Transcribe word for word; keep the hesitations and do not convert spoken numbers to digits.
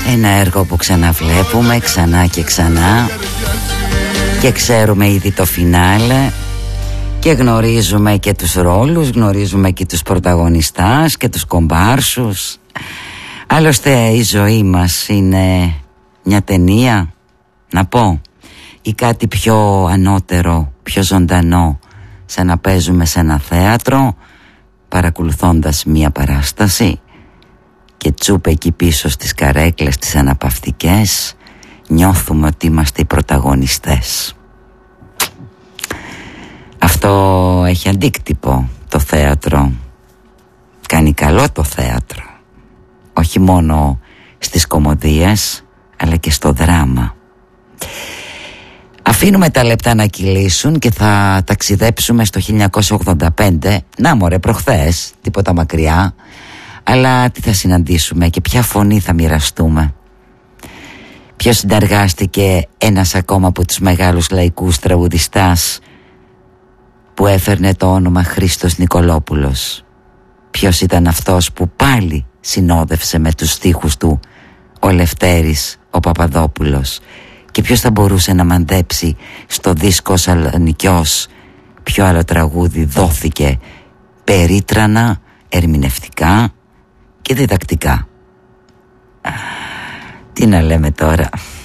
Ένα έργο που ξαναβλέπουμε ξανά και ξανά και ξέρουμε ήδη το φινάλε και γνωρίζουμε και τους ρόλους, γνωρίζουμε και τους πρωταγωνιστάς και τους κομπάρσους. Άλλωστε η ζωή μας είναι μια ταινία, να πω, ή κάτι πιο ανώτερο, πιο ζωντανό, σαν να παίζουμε σε ένα θέατρο παρακολουθώντας μια παράσταση και τσουπ εκεί πίσω στις καρέκλες τις αναπαυτικές νιώθουμε ότι είμαστε οι πρωταγωνιστές. Αυτό έχει αντίκτυπο το θέατρο. Κάνει καλό το θέατρο, όχι μόνο στις κωμωδίες αλλά και στο δράμα. Αφήνουμε τα λεπτά να κυλήσουν και θα ταξιδέψουμε στο χίλια εννιακόσια ογδόντα πέντε. Να μωρέ, προχθές, τίποτα μακριά. Αλλά τι θα συναντήσουμε και ποια φωνή θα μοιραστούμε. Ποιος συνεργάστηκε ένας ακόμα από τους μεγάλους λαϊκούς τραγουδιστάς που έφερνε το όνομα Χρήστος Νικολόπουλος. Ποιος ήταν αυτός που πάλι συνόδευσε με τους στίχους του ο Λευτέρης ο Παπαδόπουλος. Και ποιος θα μπορούσε να μαντέψει στο δίσκο Σαλονικιός ποιο άλλο τραγούδι δόθηκε περίτρανα, ερμηνευτικά και διδακτικά. Τι να λέμε τώρα.